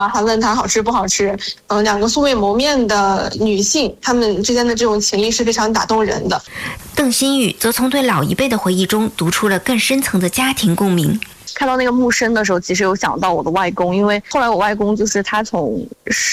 还问他好吃不好吃。两个素未谋面的女性，她们之间的这种情谊是非常打动人的。 邓新宇则从对老一辈的回忆中读出了更深层的家庭共鸣。 看到那个木生的时候，其实有想到我的外公，因为后来我外公就是他从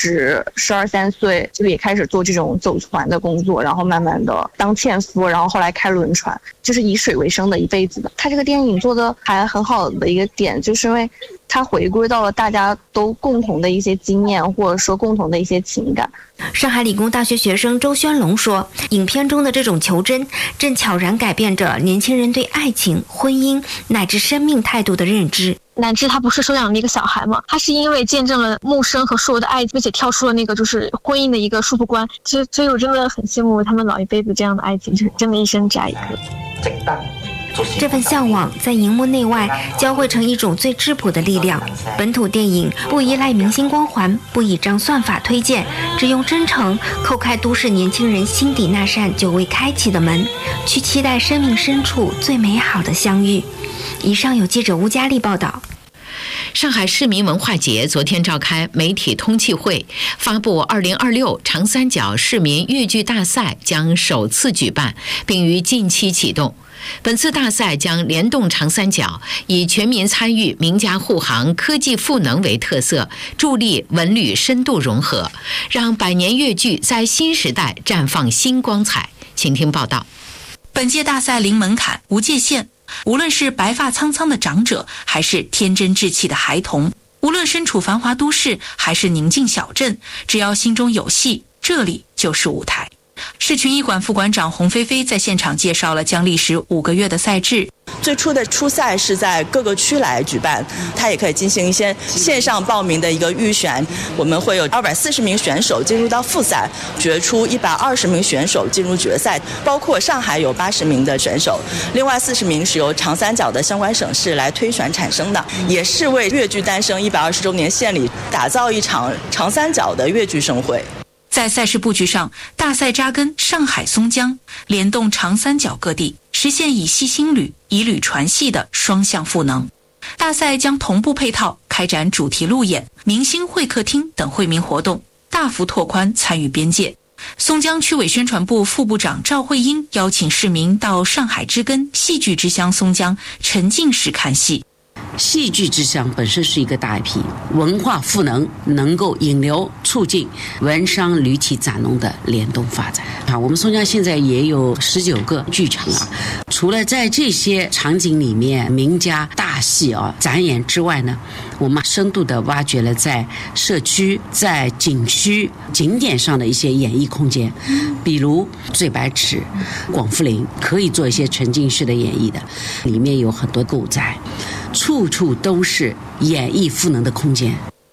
12、13岁就也开始做这种走船的工作，然后慢慢的当纤夫，然后后来开轮船，就是以水为生的一辈子的。他这个电影做的还很好的一个点，就是因为他回归到了大家都共同的一些经验，或者说共同的一些情感。 上海理工大学学生周宣龙说，影片中的这种求真正悄然改变着年轻人对爱情、婚姻乃至生命态度的认知。 乃至他不是收养了一个小孩嘛，他是因为见证了木生和树的爱，并且跳出了那个就是婚姻的一个束缚观。所以我真的很羡慕他们老一辈子这样的爱情，就是真的一生只爱一个。 这份向往在荧幕内外交汇成一种最质朴的力量。本土电影不依赖明星光环，不倚仗算法推荐，只用真诚叩开都市年轻人心底那扇久未开启的门，去期待生命深处最美好的相遇。以上有记者吴佳丽报道。 上海市民文化节昨天召开媒体通气会，发布2026长三角市民粤剧大赛将首次举办，并于近期启动。本次大赛将联动长三角，以全民参与、名家护航、科技赋能为特色，助力文旅深度融合，让百年粤剧在新时代绽放新光彩。请听报道。 本届大赛零门槛、无界限，无论是白发苍苍的长者，还是天真稚气的孩童，无论身处繁华都市，还是宁静小镇，只要心中有戏，这里就是舞台。市群艺馆副馆长洪菲菲在现场介绍了将历时5个月的赛制。 最初的初赛是在各个区来举办，它也可以进行一些线上报名的一个预选。我们会有240名选手进入到复赛，决出120名选手进入决赛，包括上海有80名的选手，另外40名是由长三角的相关省市来推选产生的，也是为粤剧诞生120周年献礼，打造一场长三角的粤剧盛会。 在赛事布局上，大赛扎根上海松江，联动长三角各地，实现以戏兴旅、以旅传戏的双向赋能。大赛将同步配套开展主题路演、明星会客厅等惠民活动，大幅拓宽参与边界。松江区委宣传部副部长赵慧英邀请市民到上海之根戏剧之乡松江沉浸式看戏。 戏剧之乡本身是一个大 IP， 文化赋能能够引流促进文商旅体展农的联动发展。我们松江现在也有19个剧场啊，除了在这些场景里面名家大戏展演之外呢，我们深度的挖掘了在社区、在景区、景点上的一些演绎空间，比如醉白池、广富林可以做一些沉浸式的演绎的，里面有很多古宅，处处都是演绎赋能的空间。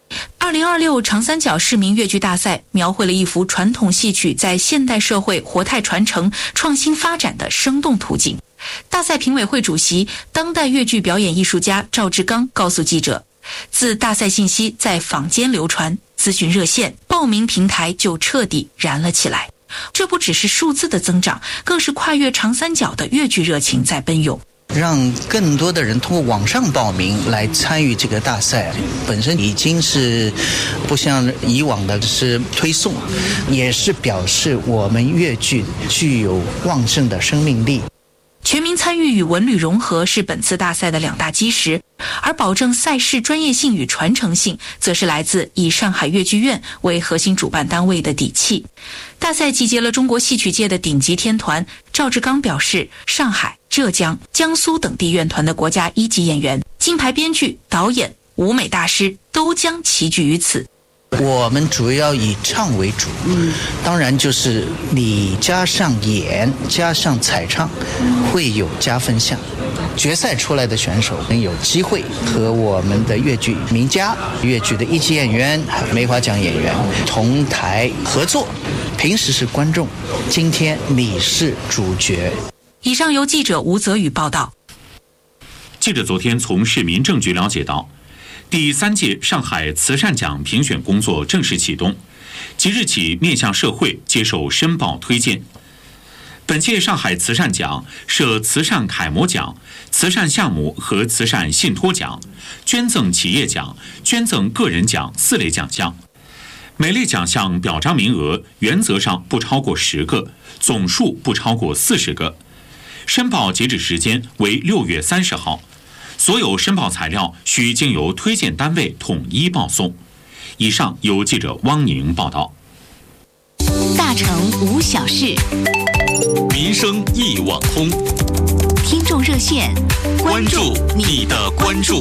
2026长三角市民粤剧大赛描绘了一幅传统戏曲在现代社会活态传承、创新发展的生动图景。大赛评委会主席、当代粤剧表演艺术家赵志刚告诉记者，自大赛信息在坊间流传，咨询热线、报名平台就彻底燃了起来。这不只是数字的增长，更是跨越长三角的粤剧热情在奔涌。 让更多的人通过网上报名来参与这个大赛，本身已经是不像以往的是推送，也是表示我们粤剧具有旺盛的生命力。 全民参与与文旅融合是本次大赛的2大基石，而保证赛事专业性与传承性，则是来自以上海粤剧院为核心主办单位的底气。大赛集结了中国戏曲界的顶级天团，赵志刚表示，上海、浙江、江苏等地院团的国家1级演员、金牌编剧、导演、舞美大师都将齐聚于此。 我们主要以唱为主，当然就是你加上演加上彩唱会有加分项。决赛出来的选手能有机会和我们的粤剧名家、粤剧的1级演员、梅花奖演员同台合作。平时是观众，今天你是主角。 以上由记者吴泽宇报道。 记者昨天从市民政局了解到，第3届上海慈善奖评选工作正式启动，即日起面向社会接受申报推荐。 本届上海慈善奖设慈善楷模奖、慈善项目和慈善信托奖、捐赠企业奖、捐赠个人奖4类奖项。每类奖项表彰名额原则上不超过10个，总数不超过40个。申报截止时间为6月30号。所有申报材料需经由推荐单位统一报送。以上由记者汪宁报道。 大城无小事， 民生一网通。 听众热线， 关注你的关注。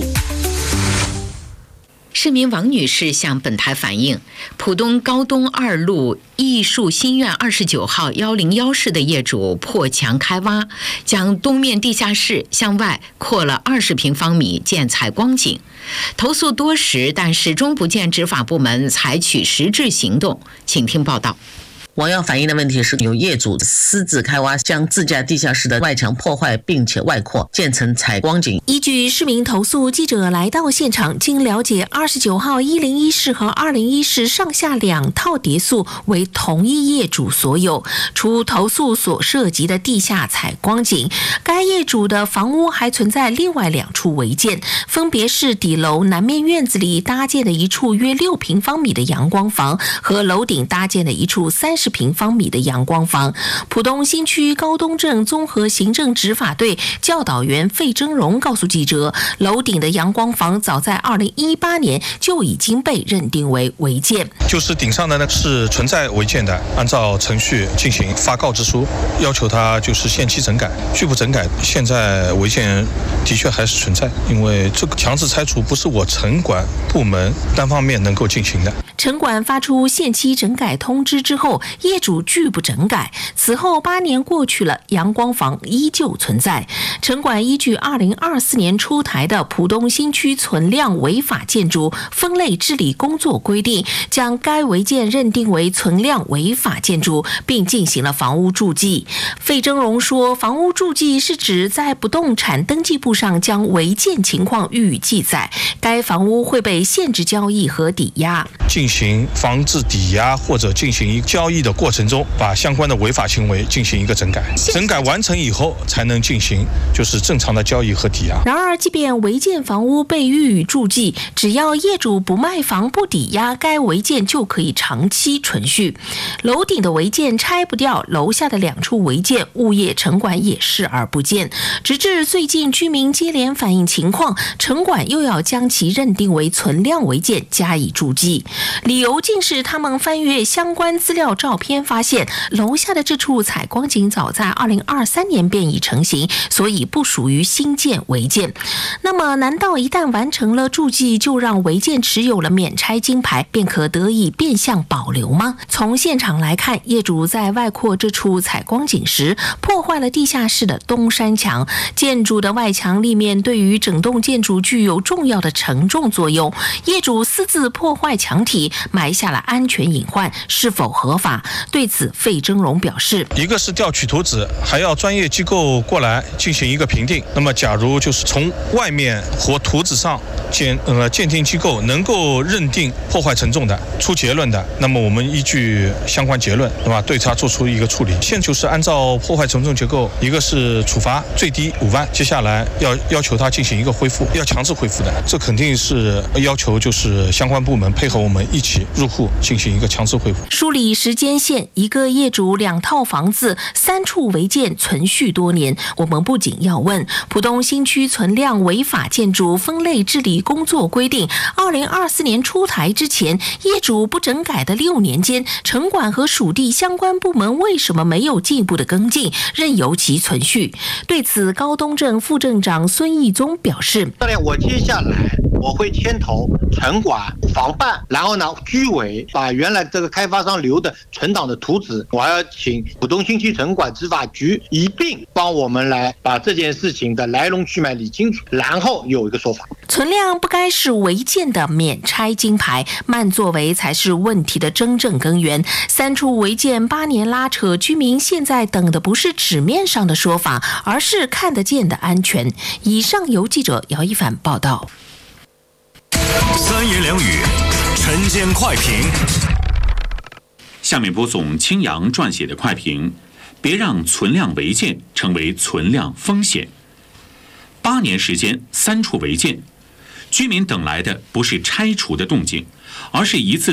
市民王女士向本台反映，浦东高东2路艺术新苑29号101室的业主破墙开挖，将东面地下室向外扩了20平方米建采光井。投诉多时，但始终不见执法部门采取实质行动。请听报道。 我要反映的问题是，有业主私自开挖，将自家地下室的外墙破坏，并且外扩建成采光井。 依据市民投诉，记者来到现场，经了解，29号101室和201室上下2套叠塑为同一业主所有。除投诉所涉及的地下采光井，该业主的房屋还存在另外2处违建，分别是底楼南面院子里搭建的一处约6平方米的阳光房，和楼顶搭建的一处30平方米的阳光房。浦东新区高东镇综合行政执法队教导员费峥荣告诉记者，楼顶的阳光房早在2018年就已经被认定为违建。 就是顶上的呢是存在违建的，按照程序进行发告知书，要求他就是限期整改，拒不整改。现在违建的确还是存在，因为这个强制拆除不是我城管部门单方面能够进行的。 城管发出限期整改通知之后，业主拒不整改。此后8年过去了，阳光房依旧存在。城管依据2024年出台的浦东新区存量违法建筑分类治理工作规定，将该违建认定为存量违法建筑，并进行了房屋注记。费峥荣说，房屋注记是指在不动产登记簿上将违建情况予以记载，该房屋会被限制交易和抵押。 进行防治抵押或者进行交易的过程中，把相关的违法行为进行一个整改，整改完成以后才能进行就是正常的交易和抵押。 然而，即便违建房屋被予以注记，只要业主不卖房不抵押，该违建就可以长期存续。楼顶的违建拆不掉，楼下的2处违建，物业城管也视而不见。直至最近居民接连反映情况，城管又要将其认定为存量违建加以注记。理由竟是他们翻阅相关资料照片，发现楼下的这处采光井早在2023年便已成型，所以不属于新建违建。那么难道一旦完成了注记，就让违建持有了免拆金牌便可得以变相保留吗？从现场来看，业主在外扩这处采光井时，破坏了地下室的东山墙。建筑的外墙立面对于整栋建筑具有重要的承重作用，业主私自破坏墙体，埋下了安全隐患，是否合法？对此，费峥荣表示， 一个是调取图纸，还要专业机构过来进行一个评定。那么假如就是从外面或图纸上鉴定机构能够认定破坏承重的，出结论的，那么我们依据相关结论，对吧，对他做出一个处理。现在就是按照破坏承重结构，一个是处罚最低5万，接下来要求他进行一个恢复，要强制恢复的，这肯定是要求就是相关部门配合我们一起入户进行一个强制恢复。 梳理时间线，一个业主2套房子3处违建存续多年，我们不仅要问浦东新区存量违法建筑分类治理工作规定2024年出台之前，业主不整改的6年间，城管和属地相关部门为什么没有进一步的跟进，任由其存续？对此，高东镇副镇长孙义宗表示， 我接下来我会牵头城管、防办，然后呢居委把原来这个开发商留的存档的图纸，我要请浦东新区城管执法局一并帮我们来把这件事情的来龙去脉理清楚，然后有一个说法。 存量不该是违建的免拆金牌，慢作为才是问题的真正根源。3处违建8年拉扯，居民现在等的不是纸面上的说法，而是看得见的安全。以上由记者姚一凡报道。 3言2语，晨间快评。 下面播送青阳撰写的快评： 别让存量违建成为存量风险。8年时间3处违建，居民等来的不是拆除的动静，而是一次